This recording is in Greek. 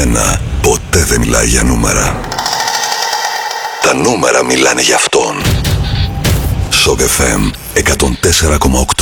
1. Ποτέ δεν μιλάει για νούμερα. Τα νούμερα μιλάνε για αυτόν. Shock FM 104,8.